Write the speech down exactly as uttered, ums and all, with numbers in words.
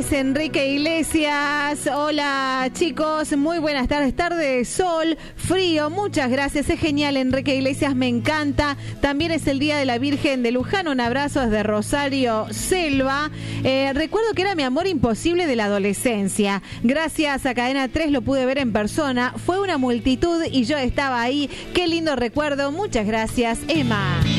Enrique Iglesias, hola chicos, muy buenas tardes, tarde de sol, frío, muchas gracias, es genial Enrique Iglesias, me encanta, también es el Día de la Virgen de Luján, un abrazo desde Rosario Selva, eh, recuerdo que era mi amor imposible de la adolescencia, gracias a Cadena tres lo pude ver en persona, fue una multitud y yo estaba ahí, qué lindo recuerdo, muchas gracias Emma.